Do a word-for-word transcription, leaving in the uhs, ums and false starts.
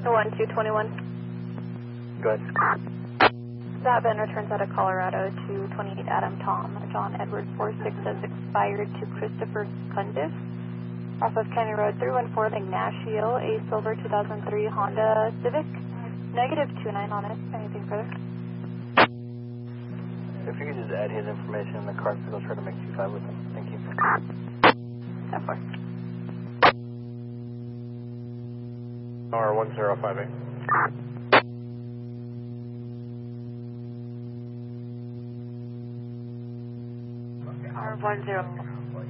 one two twenty-one. Go ahead. That returns out of Colorado to twenty-eight Adam Tom. John Edward four six has expired to Christopher Cundiff. Off of County Road three one four, Ignacio, a silver two thousand three Honda Civic. Negative two nine on it. Anything further? If you could just add his information in the car, so I'll try to make two five with him. Thank you. ten four. R one zero five eight. R one zero.